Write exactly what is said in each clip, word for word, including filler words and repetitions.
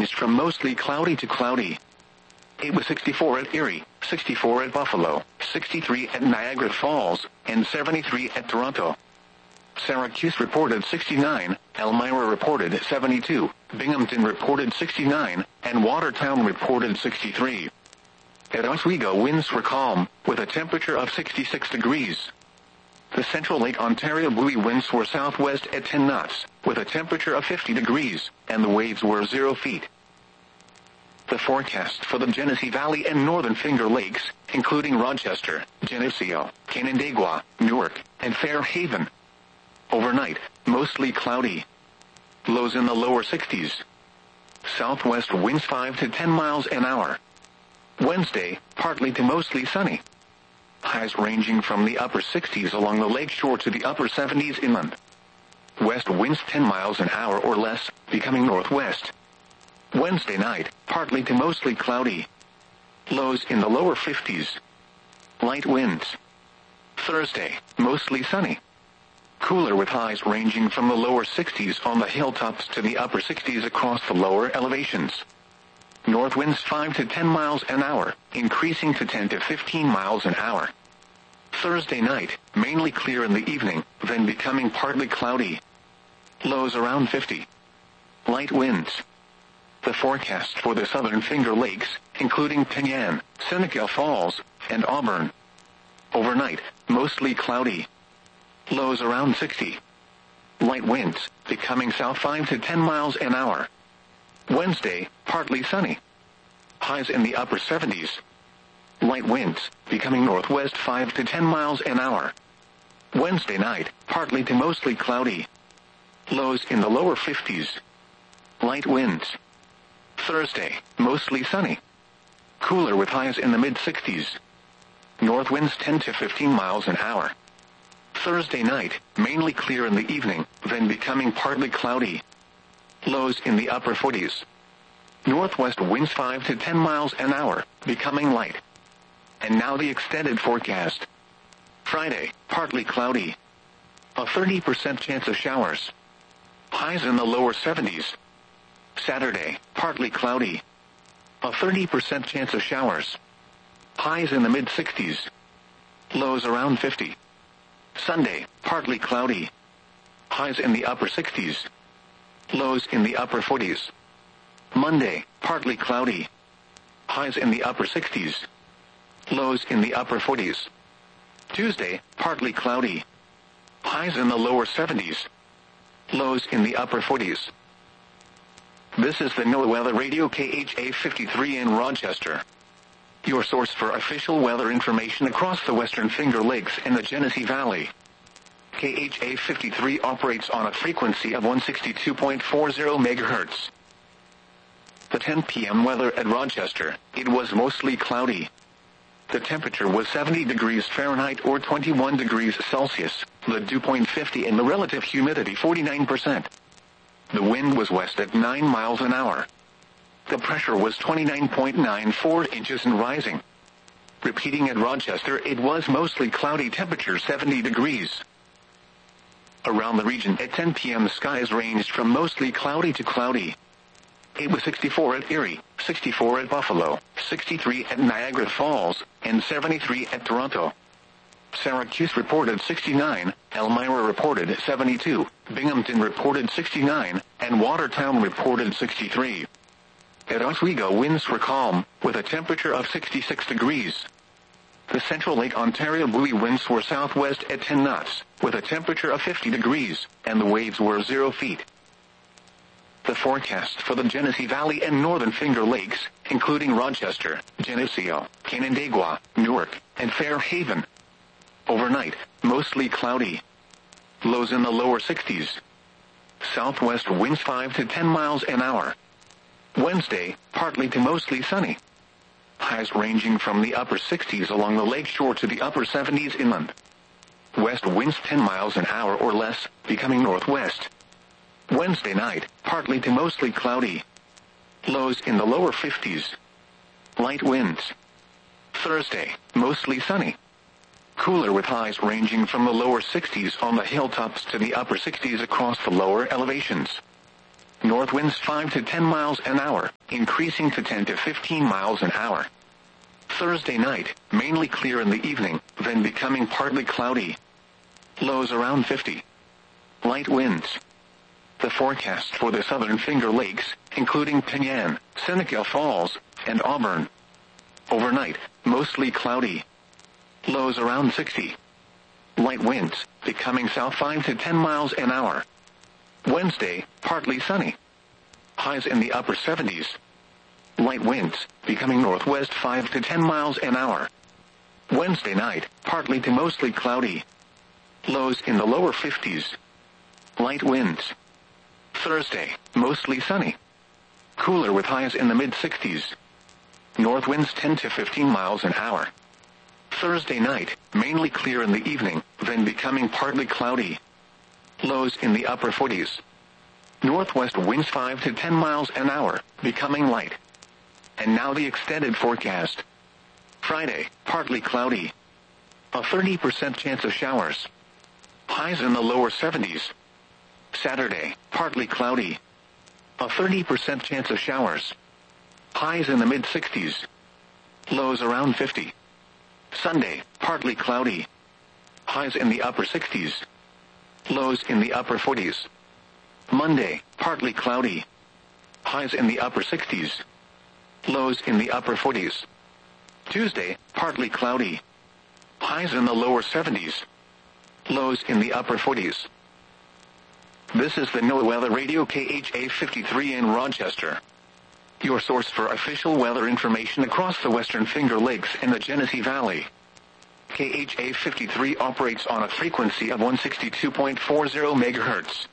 ranged from mostly cloudy to cloudy. It was sixty-four at Erie, sixty-four at Buffalo, sixty-three at Niagara Falls, and seventy-three at Toronto. Syracuse reported sixty-nine, Elmira reported seventy-two, Binghamton reported sixty-nine, and Watertown reported sixty-three. At Oswego, winds were calm, with a temperature of sixty-six degrees. The Central Lake Ontario buoy winds were southwest at ten knots, with a temperature of fifty degrees, and the waves were zero feet. The forecast for the Genesee Valley and Northern Finger Lakes, including Rochester, Geneseo, Canandaigua, Newark, and Fairhaven. Overnight, mostly cloudy. Lows in the lower sixties. Southwest winds five to ten miles an hour. Wednesday, partly to mostly sunny. Highs ranging from the upper sixties along the lakeshore to the upper seventies inland. West winds ten miles an hour or less, becoming northwest. Wednesday night, partly to mostly cloudy. Lows in the lower fifties. Light winds. Thursday, mostly sunny. Cooler with highs ranging from the lower sixties on the hilltops to the upper sixties across the lower elevations. North winds five to ten miles an hour, increasing to ten to fifteen miles an hour. Thursday night, mainly clear in the evening, then becoming partly cloudy. Lows around fifty. Light winds. The forecast for the Southern Finger Lakes, including Penyan, Seneca Falls, and Auburn. Overnight, mostly cloudy. Lows around sixty. Light winds, becoming south five to ten miles an hour. Wednesday, partly sunny. Highs in the upper seventies. Light winds, becoming northwest five to ten miles an hour. Wednesday night, partly to mostly cloudy. Lows in the lower fifties. Light winds. Thursday, mostly sunny. Cooler with highs in the mid-sixties. North winds ten to fifteen miles an hour. Thursday night, mainly clear in the evening, then becoming partly cloudy. Lows in the upper forties. Northwest winds five to ten miles an hour, becoming light. And now the extended forecast. Friday, partly cloudy. A thirty percent chance of showers. Highs in the lower seventies. Saturday, partly cloudy. A thirty percent chance of showers. Highs in the mid-sixties. Lows around fifty. Sunday, partly cloudy. Highs in the upper sixties. Lows in the upper forties. Monday, partly cloudy. Highs in the upper sixties. Lows in the upper forties. Tuesday, partly cloudy. Highs in the lower seventies. Lows in the upper forties. This is the NOAA Weather Radio K H A fifty-three in Rochester. Your source for official weather information across the Western Finger Lakes and the Genesee Valley. K H A fifty-three operates on a frequency of one sixty-two point four zero megahertz. The ten p.m. weather at Rochester, it was mostly cloudy. The temperature was seventy degrees Fahrenheit or twenty-one degrees Celsius, the dew point fifty and the relative humidity forty-nine percent. The wind was west at nine miles an hour. The pressure was twenty-nine point nine four inches and rising. Repeating at Rochester, it was mostly cloudy, temperature seventy degrees. Around the region at ten p.m. skies ranged from mostly cloudy to cloudy. It was sixty-four at Erie, sixty-four at Buffalo, sixty-three at Niagara Falls, and seventy-three at Toronto. Syracuse reported sixty-nine, Elmira reported seventy-two, Binghamton reported sixty-nine, and Watertown reported sixty-three. At Oswego, winds were calm, with a temperature of sixty-six degrees. The Central Lake Ontario buoy winds were southwest at ten knots, with a temperature of fifty degrees, and the waves were zero feet. The forecast for the Genesee Valley and Northern Finger Lakes, including Rochester, Geneseo, Canandaigua, Newark, and Fairhaven. Overnight, mostly cloudy. Lows in the lower sixties. Southwest winds five to ten miles an hour. Wednesday, partly to mostly sunny. Highs ranging from the upper sixties along the lakeshore to the upper seventies inland. West winds ten miles an hour or less, becoming northwest. Wednesday night, partly to mostly cloudy. Lows in the lower fifties. Light winds. Thursday, mostly sunny. Cooler with highs ranging from the lower sixties on the hilltops to the upper sixties across the lower elevations. north winds five to ten miles an hour, increasing to ten to fifteen miles an hour. Thursday night, mainly clear in the evening, then becoming partly cloudy. Lows around fifty. Light winds. The forecast for the southern Finger Lakes, including Penyan, Seneca Falls, and Auburn. Overnight, mostly cloudy. Lows around sixty. Light winds, becoming south five to ten miles an hour. Wednesday, partly sunny. Highs in the upper seventies. Light winds, becoming northwest five to ten miles an hour. Wednesday night, partly to mostly cloudy. Lows in the lower fifties. Light winds. Thursday, mostly sunny. Cooler with highs in the mid-sixties. North winds ten to fifteen miles an hour. Thursday night, mainly clear in the evening, then becoming partly cloudy. Lows in the upper forties. Northwest winds five to ten miles an hour, becoming light. And now the extended forecast. Friday, partly cloudy. A thirty percent chance of showers. Highs in the lower seventies. Saturday, partly cloudy. A thirty percent chance of showers. Highs in the mid-sixties. Lows around fifty. Sunday, partly cloudy. Highs in the upper sixties. Lows in the upper forties. Monday, partly cloudy. Highs in the upper sixties. Lows in the upper forties. Tuesday, partly cloudy. Highs in the lower seventies. Lows in the upper forties. This is the NOAA Weather Radio K H A fifty-three in Rochester. Your source for official weather information across the Western Finger Lakes and the Genesee Valley. K H A fifty-three operates on a frequency of one sixty-two point four zero megahertz.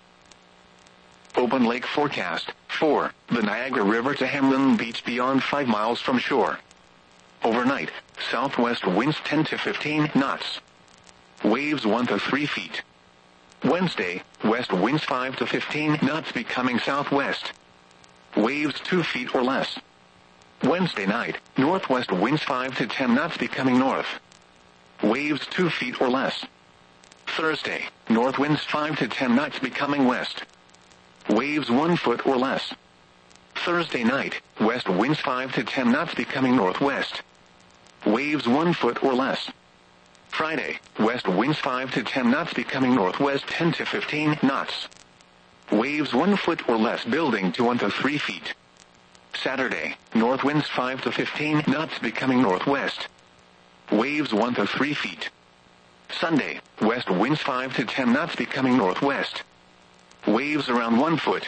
Open lake forecast. four. The Niagara River to Hamlin Beach beyond five miles from shore. Overnight, southwest winds ten to fifteen knots. Waves one to three feet. Wednesday, west winds five to fifteen knots becoming southwest. Waves two feet or less. Wednesday night, northwest winds five to ten knots becoming north. Waves two feet or less. Thursday, north winds five to ten knots becoming west. Waves one foot or less. Thursday night, west winds five to ten knots becoming northwest. Waves one foot or less. Friday, west winds five to ten knots becoming northwest ten to fifteen knots. Waves one foot or less building to one to three feet. Saturday, north winds five to fifteen knots becoming northwest. Waves one to three feet. Sunday, west winds five to ten knots becoming northwest. Waves around one foot.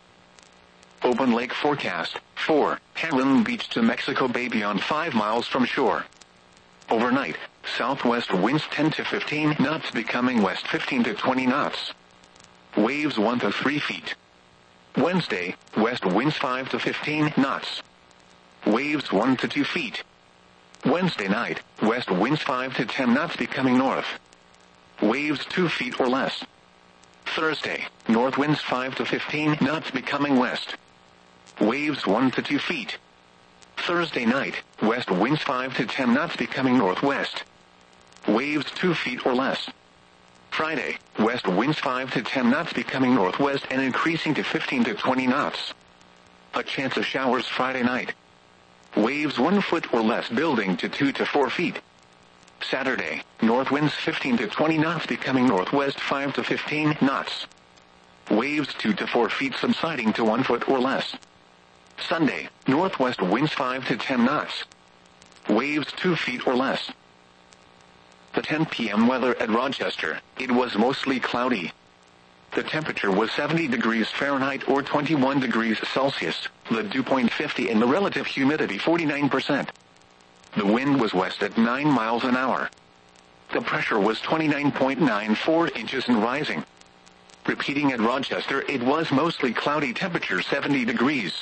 Open lake forecast. four. Hamlin Beach to Mexico Bay beyond five miles from shore. Overnight, southwest winds ten to fifteen knots becoming west fifteen to twenty knots. Waves one to three feet. Wednesday, west winds five to fifteen knots. Waves one to two feet. Wednesday night, west winds five to ten knots becoming north. Waves two feet or less. Thursday, north winds five to fifteen knots becoming west. Waves one to two feet. Thursday night, west winds five to ten knots becoming northwest. Waves two feet or less. Friday, west winds five to ten knots becoming northwest and increasing to fifteen to twenty knots. A chance of showers Friday night. Waves one foot or less building to two to four feet. Saturday, north winds fifteen to twenty knots becoming northwest five to fifteen knots. Waves two to four feet subsiding to one foot or less. Sunday, northwest winds five to ten knots. Waves two feet or less. The ten p.m. weather at Rochester, it was mostly cloudy. The temperature was seventy degrees Fahrenheit or twenty-one degrees Celsius, the dew point fifty and the relative humidity forty-nine percent. The wind was west at nine miles an hour. The pressure was twenty-nine point nine four inches and rising. Repeating at Rochester, it was mostly cloudy, temperature seventy degrees.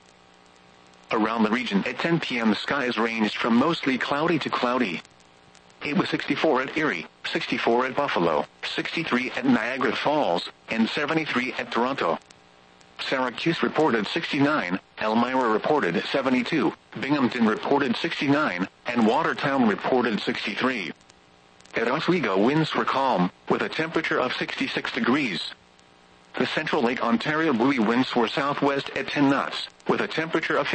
Around the region at ten p.m. skies ranged from mostly cloudy to cloudy. It was sixty-four at Erie, sixty-four at Buffalo, sixty-three at Niagara Falls, and seventy-three at Toronto. Syracuse reported sixty-nine, Elmira reported seventy-two, Binghamton reported sixty-nine, and Watertown reported sixty-three. At Oswego winds were calm, with a temperature of sixty-six degrees. The central Lake Ontario buoy winds were southwest at ten knots, with a temperature of